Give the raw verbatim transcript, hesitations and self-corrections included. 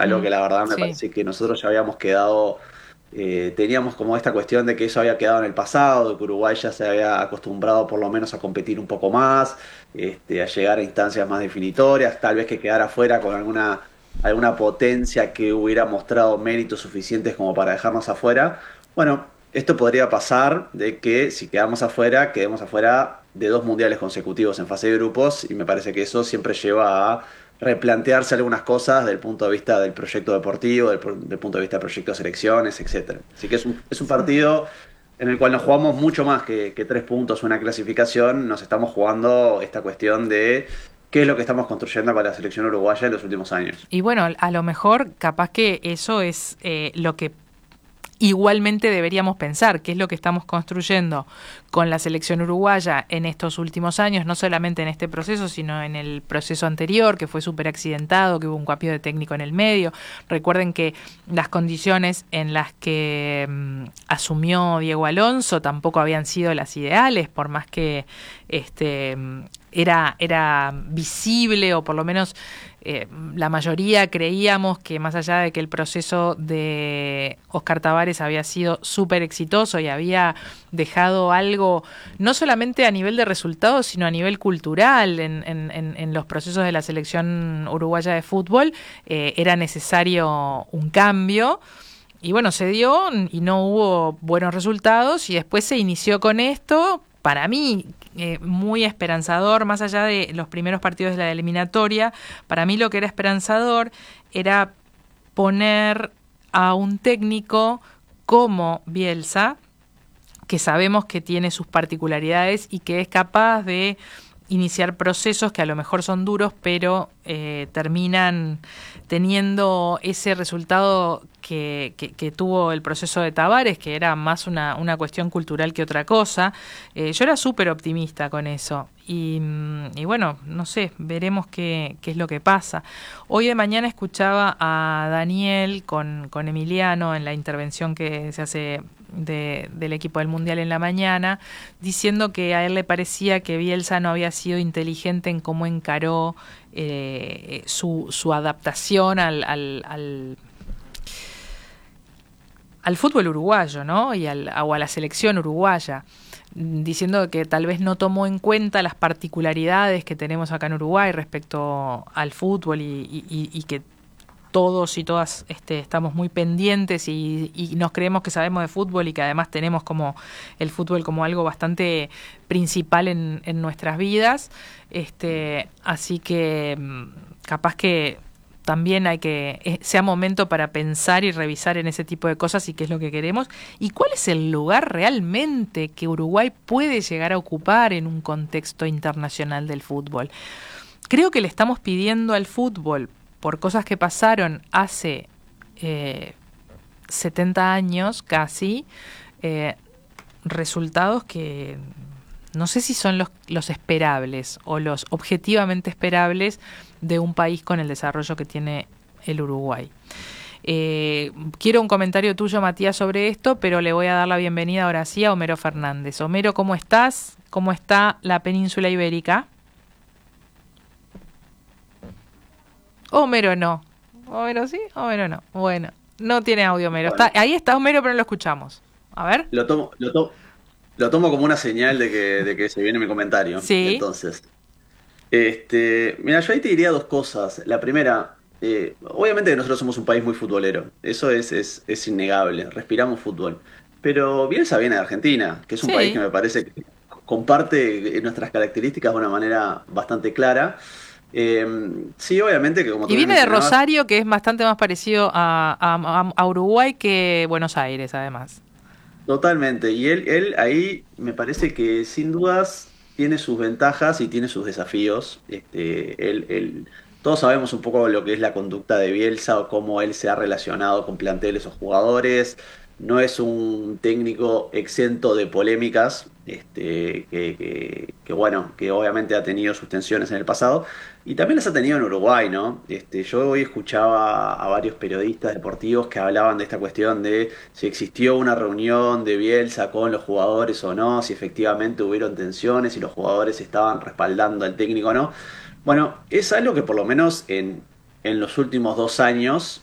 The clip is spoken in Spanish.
algo Ujú. que la verdad me Sí. parece que nosotros ya habíamos quedado, eh, teníamos como esta cuestión de que eso había quedado en el pasado, de que Uruguay ya se había acostumbrado por lo menos a competir un poco más, este, a llegar a instancias más definitorias, tal vez que quedara fuera con alguna, alguna potencia que hubiera mostrado méritos suficientes como para dejarnos afuera. Bueno, esto podría pasar de que si quedamos afuera, quedemos afuera de dos mundiales consecutivos en fase de grupos y me parece que eso siempre lleva a replantearse algunas cosas desde el punto de vista del proyecto deportivo, del, pro- del punto de vista del proyecto de selecciones, etcétera. Así que es un, es un Sí. partido en el cual nos jugamos mucho más que, que tres puntos, una clasificación, nos estamos jugando esta cuestión de qué es lo que estamos construyendo con la selección uruguaya en los últimos años. Y bueno, a lo mejor capaz que eso es eh, lo que igualmente deberíamos pensar, qué es lo que estamos construyendo con la selección uruguaya en estos últimos años, no solamente en este proceso, sino en el proceso anterior, que fue súper accidentado, que hubo un cambio de técnico en el medio. Recuerden que las condiciones en las que mm, asumió Diego Alonso tampoco habían sido las ideales, por más que este mm, era, era visible, o por lo menos eh, la mayoría creíamos que, más allá de que el proceso de Oscar Tabares había sido súper exitoso y había dejado algo no solamente a nivel de resultados, sino a nivel cultural en, en, en, en los procesos de la selección uruguaya de fútbol, eh, era necesario un cambio. Y bueno, se dio y no hubo buenos resultados, y después se inició con esto, para mí, eh, muy esperanzador, más allá de los primeros partidos de la eliminatoria. Para mí lo que era esperanzador era poner a un técnico como Bielsa, que sabemos que tiene sus particularidades y que es capaz de iniciar procesos que a lo mejor son duros, pero eh, terminan teniendo ese resultado que, que, que tuvo el proceso de Tabares, que era más una, una cuestión cultural que otra cosa. Eh, yo era súper optimista con eso. Y, y bueno, no sé, veremos qué, qué es lo que pasa. Hoy de mañana escuchaba a Daniel con, con Emiliano en la intervención que se hace de, del equipo del Mundial en la mañana, diciendo que a él le parecía que Bielsa no había sido inteligente en cómo encaró eh, su, su adaptación al, al, al, al fútbol uruguayo, ¿no? Y al, o a la selección uruguaya, diciendo que tal vez no tomó en cuenta las particularidades que tenemos acá en Uruguay respecto al fútbol, y, y, y que todos y todas este, estamos muy pendientes y, y nos creemos que sabemos de fútbol, y que además tenemos como el fútbol como algo bastante principal en, en nuestras vidas. Este, así que capaz que también hay que, eh, sea momento para pensar y revisar en ese tipo de cosas y qué es lo que queremos y cuál es el lugar realmente que Uruguay puede llegar a ocupar en un contexto internacional del fútbol. Creo que le estamos pidiendo al fútbol, por cosas que pasaron hace eh, setenta años casi, eh, resultados que no sé si son los, los esperables o los objetivamente esperables de un país con el desarrollo que tiene el Uruguay. Eh, quiero un comentario tuyo, Matías, sobre esto, pero le voy a dar la bienvenida ahora sí a Homero Fernández. Homero, ¿cómo estás? ¿Cómo está la península ibérica? Homero no. Homero sí, Homero no. Bueno, no tiene audio Homero. Está, Bueno, ahí está Homero, pero no lo escuchamos. A ver. lo tomo, lo to- lo tomo como una señal de que, de que se viene mi comentario. Sí. Entonces, este, mira, yo ahí te diría dos cosas. La primera, eh, obviamente que nosotros somos un país muy futbolero, eso es, es, es innegable, respiramos fútbol. Pero Bielsa viene de Argentina, que es un país que Sí. me parece que comparte nuestras características de una manera bastante clara. Eh, sí, obviamente que como Y tú bien viene de mencionabas, Rosario, que es bastante más parecido a, a, a Uruguay que Buenos Aires, además. totalmente. Y él, él ahí me parece que sin dudas tiene sus ventajas y tiene sus desafíos. Este, él, él- todos sabemos un poco lo que es la conducta de Bielsa o cómo él se ha relacionado con planteles o jugadores. No es un técnico exento de polémicas, este, que, que- que, bueno, que obviamente ha tenido sus tensiones en el pasado. Y también las ha tenido en Uruguay, ¿no? Este, yo hoy escuchaba a varios periodistas deportivos que hablaban de esta cuestión de si existió una reunión de Bielsa con los jugadores o no, si efectivamente hubieron tensiones, si los jugadores estaban respaldando al técnico o no. Bueno, es algo que por lo menos en, en los últimos dos años